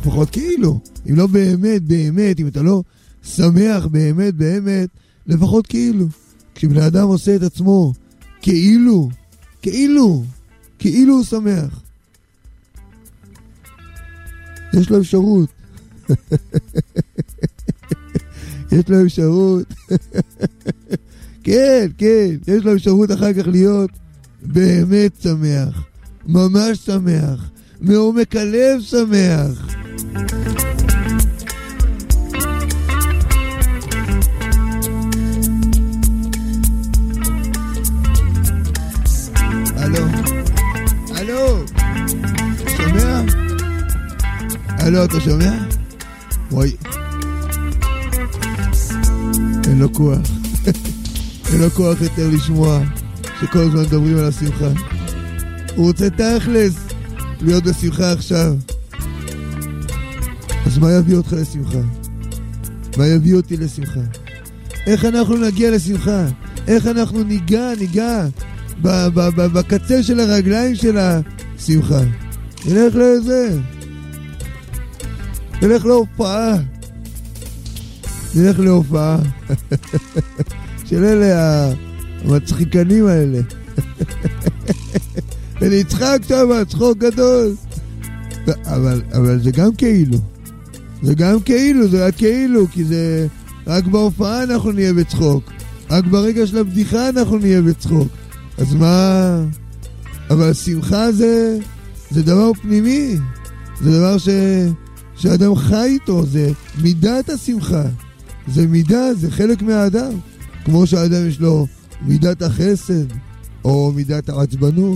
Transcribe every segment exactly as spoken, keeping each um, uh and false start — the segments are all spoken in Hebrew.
לפחות כאילו, אם לא באמת, באמת, אם אתה לא שמח באמת, באמת, לפחות כאילו. כשבן אדם עושה את עצמו כאילו, כאילו, כאילו הוא שמח. יש לו אפשרות. יש לו אפשרות. כן, כן, יש לו אפשרות אחר כך להיות באמת שמח. ממש שמח. מעומק הלב שמח. הלו, הלו, שומע? הלו, אתה שומע? וואי, אין לו כוח. אין לו כוח יותר לשמוע שכל הזמן מדברים על השמחה. הוא רוצה תכלס להיות בשמחה עכשיו. אז מה יביא אותך לשמחה? מה יביא אותי לשמחה? איך אנחנו נגיע לשמחה? איך אנחנו ניגע, ניגע ב- ב- ב- בקצה של הרגליים של השמחה? נלך לזה. נלך להופעה. נלך להופעה. של אלה המצחיקנים האלה. ונצחק שם, צחוק גדול. אבל, אבל זה גם כאילו. זה גם כאילו, זה רק כאילו, כי זה רק בהופעה אנחנו נהיה בצחוק. רק ברגע של הבדיחה אנחנו נהיה בצחוק. אז מה? אבל שמחה זה, זה דבר פנימי. זה דבר ש, שאדם חי איתו, זה מידת השמחה. זה מידה, זה חלק מהאדם. כמו שהאדם יש לו מידת החסד, או מידת העצבנות.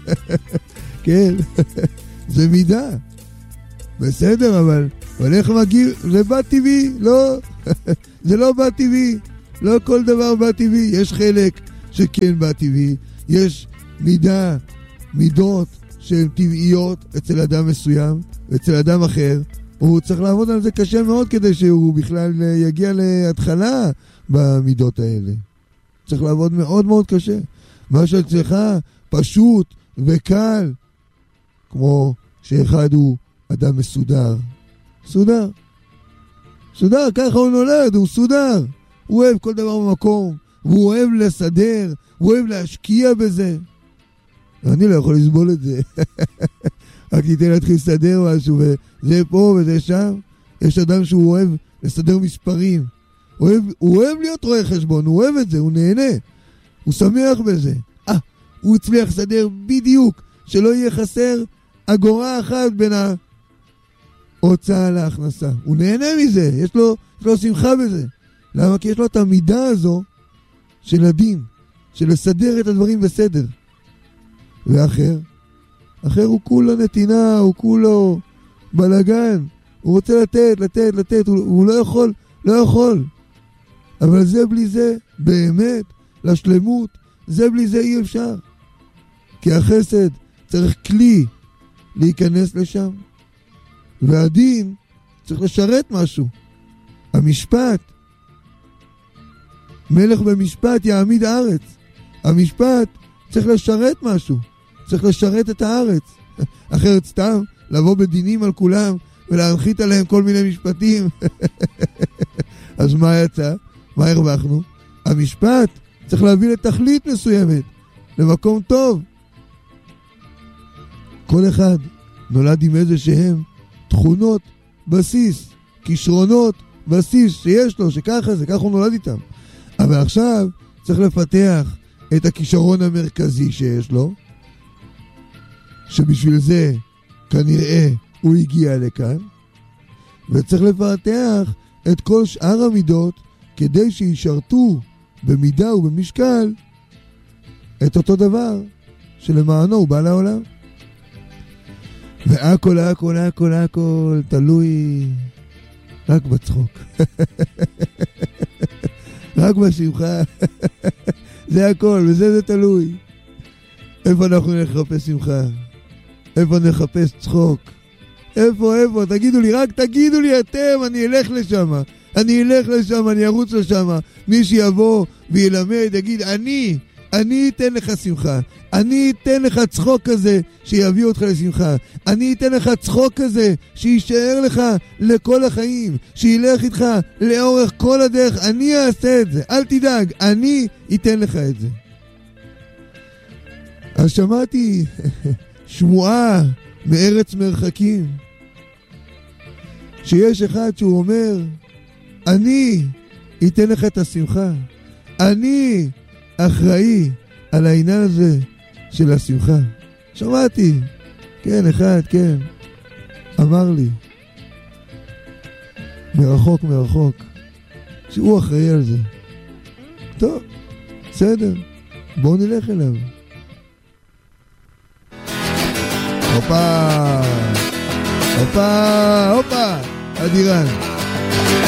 כן, זה מידה. בסדר, אבל, אבל איך מגיע? זה בא טבעי, לא. זה לא בא טבעי. לא כל דבר בא טבעי. יש חלק שכן בא טבעי. יש מידה, מידות שהן טבעיות אצל אדם מסוים, ואצל אדם אחר. הוא צריך לעבוד על זה קשה מאוד כדי שהוא בכלל יגיע להתחלה במידות האלה. צריך לעבוד מאוד מאוד קשה. מה שאצלך פשוט וקל, כמו שאחד הוא אדם מסודר. מסודר. מסודר, ככה הוא נולד, הוא מסודר. הוא אוהב כל דבר במקום, והוא אוהב לסדר, הוא אוהב להשקיע בזה. אני לא יכול לסבול את זה. רק ניתן להתחיל לסדר משהו, וזה פה וזה שם. יש אדם שהוא אוהב לסדר מספרים. הוא אוהב, הוא אוהב להיות רואה חשבון, הוא אוהב את זה, הוא נהנה. הוא שמח בזה. אה, הוא הצליח לסדר בדיוק, שלא יהיה חסר אגורה אחת בין ההוצאה להכנסה. הוא נהנה מזה, יש לו, יש לו שמחה בזה. למה? כי יש לו את המידה הזו של הדין, של לסדר את הדברים בסדר. ואחר, אחר הוא כולו נתינה, הוא כולו בלגן. הוא רוצה לתת, לתת, לתת, הוא, הוא לא יכול, לא יכול. אבל זה בלי זה, באמת, לשלמות, זה בלי זה אי אפשר. כי החסד צריך כלי להיכנס לשם. והדין צריך לשרת משהו. המשפט, מלך במשפט יעמיד הארץ. המשפט צריך לשרת משהו. צריך לשרת את הארץ. אחרת סתם לבוא בדינים על כולם ולהנחית עליהם כל מיני משפטים. אז מה יצא? מה הרווחנו? המשפט צריך להביא לתכלית מסוימת, למקום טוב. כל אחד נולד עם איזה שהם תכונות בסיס, כישרונות בסיס שיש לו, שככה זה, ככה הוא נולד איתם. אבל עכשיו צריך לפתח את הכישרון המרכזי שיש לו, שבשביל זה כנראה הוא הגיע לכאן, וצריך לפתח את כל שאר המידות כדי שישרתו במידה ובמשקל את אותו דבר שלמענו הוא בא לעולם. והכל, הכל, הכל, הכל תלוי רק בצחוק. רק בשמחה. זה הכל, וזה זה תלוי. איפה אנחנו נחפש שמחה? איפה נחפש צחוק? איפה, איפה? תגידו לי, רק תגידו לי אתם, אני אלך לשם. אני אלך לשם, אני ארוץ לשם. מי שיבוא וילמד, יגיד, אני, אני אתן לך שמחה. אני אתן לך צחוק כזה שיביא אותך לשמחה. אני אתן לך צחוק כזה שישאר לך לכל החיים, שילך איתך לאורך כל הדרך. אני אעשה את זה, אל תדאג, אני אתן לך את זה. אז שמעתי שמועה מארץ מרחקים, שיש אחד שהוא אומר, אני אתן לך את השמחה. אני אחראי על העניין הזה של השמחה. שמעתי, כן, אחד, כן, אמר לי, מרחוק מרחוק, שהוא אחראי על זה. טוב, בסדר, בואו נלך אליו. הופה, הופה, הופה, אדירן.